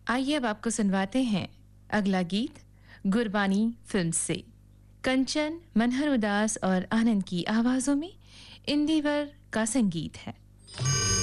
आइए अब आपको सुनवाते हैं अगला गीत गुरबानी फिल्म से। कंचन, मनहर उदास और आनंद की आवाजों में इंदिवर का संगीत है।